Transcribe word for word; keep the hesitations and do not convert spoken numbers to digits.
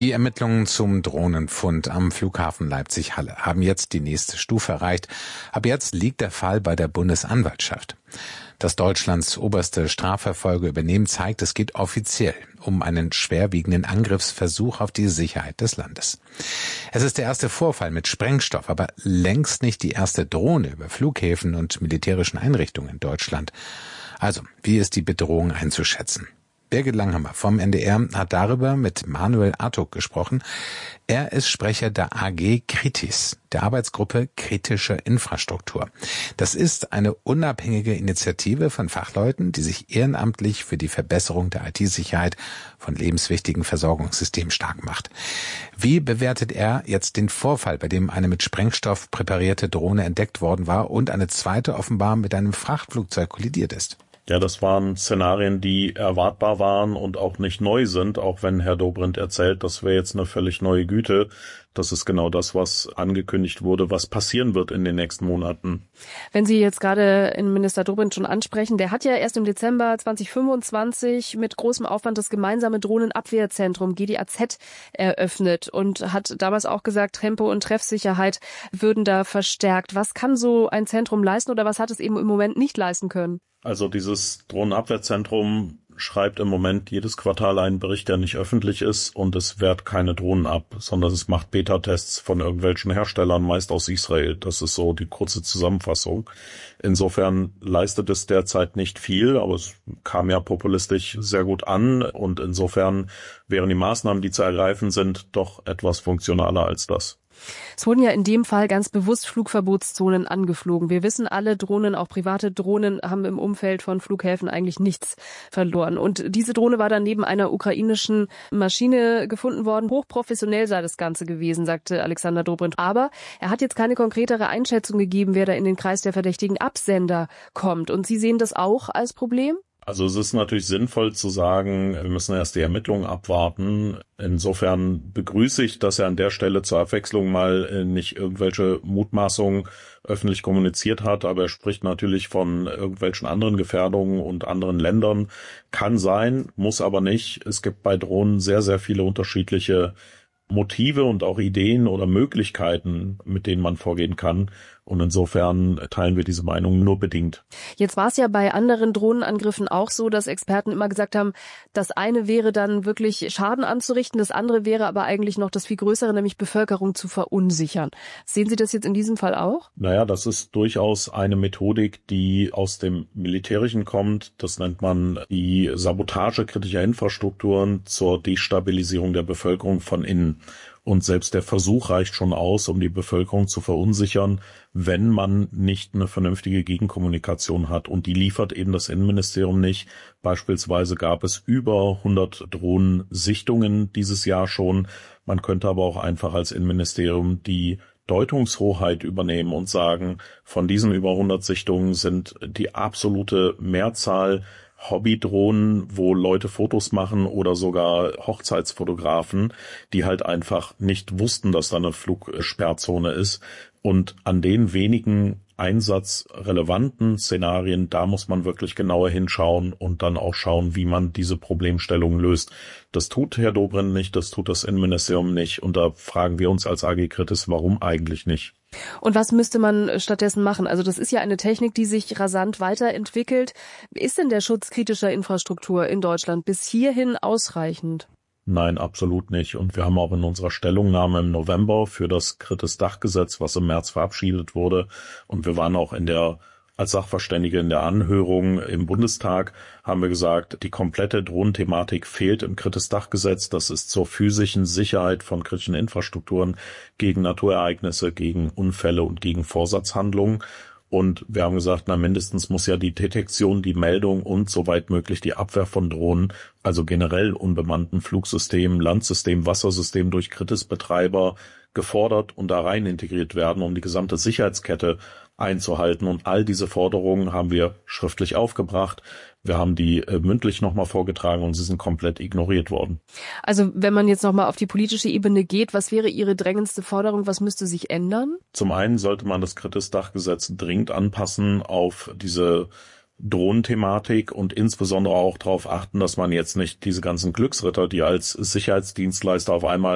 Die Ermittlungen zum Drohnenfund am Flughafen Leipzig-Halle haben jetzt die nächste Stufe erreicht. Ab jetzt liegt der Fall bei der Bundesanwaltschaft. Dass Deutschlands oberste Strafverfolger übernehmen, zeigt, es geht offiziell um einen schwerwiegenden Angriffsversuch auf die Sicherheit des Landes. Es ist der erste Vorfall mit Sprengstoff, aber längst nicht die erste Drohne über Flughäfen und militärischen Einrichtungen in Deutschland. Also, wie ist die Bedrohung einzuschätzen? Birgit Langhammer vom N D R hat darüber mit Manuel Artuk gesprochen. Er ist Sprecher der A G Kritis, der Arbeitsgruppe Kritische Infrastruktur. Das ist eine unabhängige Initiative von Fachleuten, die sich ehrenamtlich für die Verbesserung der I T-Sicherheit von lebenswichtigen Versorgungssystemen stark macht. Wie bewertet er jetzt den Vorfall, bei dem eine mit Sprengstoff präparierte Drohne entdeckt worden war und eine zweite offenbar mit einem Frachtflugzeug kollidiert ist? Ja, das waren Szenarien, die erwartbar waren und auch nicht neu sind, auch wenn Herr Dobrindt erzählt, das wäre jetzt eine völlig neue Güte. Das ist genau das, was angekündigt wurde, was passieren wird in den nächsten Monaten. Wenn Sie jetzt gerade Innenminister Dobrindt schon ansprechen, der hat ja erst im Dezember zweitausendfünfundzwanzig mit großem Aufwand das gemeinsame Drohnenabwehrzentrum G D A Z eröffnet und hat damals auch gesagt, Tempo und Treffsicherheit würden da verstärkt. Was kann so ein Zentrum leisten oder was hat es eben im Moment nicht leisten können? Also dieses Drohnenabwehrzentrum schreibt im Moment jedes Quartal einen Bericht, der nicht öffentlich ist, und es wehrt keine Drohnen ab, sondern es macht Beta-Tests von irgendwelchen Herstellern, meist aus Israel. Das ist so die kurze Zusammenfassung. Insofern leistet es derzeit nicht viel, aber es kam ja populistisch sehr gut an, und insofern wären die Maßnahmen, die zu ergreifen sind, doch etwas funktionaler als das. Es wurden ja in dem Fall ganz bewusst Flugverbotszonen angeflogen. Wir wissen alle, Drohnen, auch private Drohnen, haben im Umfeld von Flughäfen eigentlich nichts verloren. Und diese Drohne war dann neben einer ukrainischen Maschine gefunden worden. Hochprofessionell sei das Ganze gewesen, sagte Alexander Dobrindt. Aber er hat jetzt keine konkretere Einschätzung gegeben, wer da in den Kreis der verdächtigen Absender kommt. Und Sie sehen das auch als Problem? Also es ist natürlich sinnvoll zu sagen, wir müssen erst die Ermittlungen abwarten. Insofern begrüße ich, dass er an der Stelle zur Abwechslung mal nicht irgendwelche Mutmaßungen öffentlich kommuniziert hat, aber er spricht natürlich von irgendwelchen anderen Gefährdungen und anderen Ländern. Kann sein, muss aber nicht. Es gibt bei Drohnen sehr, sehr viele unterschiedliche Motive und auch Ideen oder Möglichkeiten, mit denen man vorgehen kann. Und insofern teilen wir diese Meinung nur bedingt. Jetzt war es ja bei anderen Drohnenangriffen auch so, dass Experten immer gesagt haben, das eine wäre dann wirklich Schaden anzurichten, das andere wäre aber eigentlich noch das viel Größere, nämlich Bevölkerung zu verunsichern. Sehen Sie das jetzt in diesem Fall auch? Naja, das ist durchaus eine Methodik, die aus dem Militärischen kommt. Das nennt man die Sabotage kritischer Infrastrukturen zur Destabilisierung der Bevölkerung von innen. Und selbst der Versuch reicht schon aus, um die Bevölkerung zu verunsichern, wenn man nicht eine vernünftige Gegenkommunikation hat. Und die liefert eben das Innenministerium nicht. Beispielsweise gab es über hundert Drohnensichtungen dieses Jahr schon. Man könnte aber auch einfach als Innenministerium die Deutungshoheit übernehmen und sagen, von diesen über hundert Sichtungen sind die absolute Mehrzahl Hobbydrohnen, wo Leute Fotos machen, oder sogar Hochzeitsfotografen, die halt einfach nicht wussten, dass da eine Flugsperrzone ist. Und an den wenigen einsatzrelevanten Szenarien, da muss man wirklich genauer hinschauen und dann auch schauen, wie man diese Problemstellungen löst. Das tut Herr Dobrindt nicht, das tut das Innenministerium nicht, und da fragen wir uns als A G Kritis, warum eigentlich nicht? Und was müsste man stattdessen machen? Also das ist ja eine Technik, die sich rasant weiterentwickelt. Ist denn der Schutz kritischer Infrastruktur in Deutschland bis hierhin ausreichend? Nein, absolut nicht. Und wir haben auch in unserer Stellungnahme im November für das Kritis-Dach-Gesetz, was im März verabschiedet wurde, und wir waren auch in der als Sachverständige in der Anhörung im Bundestag, haben wir gesagt, die komplette Drohnenthematik fehlt im Kritis-Dach-Gesetz. Das ist zur physischen Sicherheit von kritischen Infrastrukturen gegen Naturereignisse, gegen Unfälle und gegen Vorsatzhandlungen. Und wir haben gesagt, na mindestens muss ja die Detektion, die Meldung und soweit möglich die Abwehr von Drohnen, also generell unbemannten Flugsystemen, Landsystemen, Wassersystemen durch Kritis-Betreiber gefordert und da rein integriert werden, um die gesamte Sicherheitskette einzuhalten. Und all diese Forderungen haben wir schriftlich aufgebracht. Wir haben die äh, mündlich nochmal vorgetragen und sie sind komplett ignoriert worden. Also wenn man jetzt nochmal auf die politische Ebene geht, was wäre Ihre drängendste Forderung? Was müsste sich ändern? Zum einen sollte man das Kritis-Dach-Gesetz dringend anpassen auf diese Drohnenthematik und insbesondere auch darauf achten, dass man jetzt nicht diese ganzen Glücksritter, die als Sicherheitsdienstleister auf einmal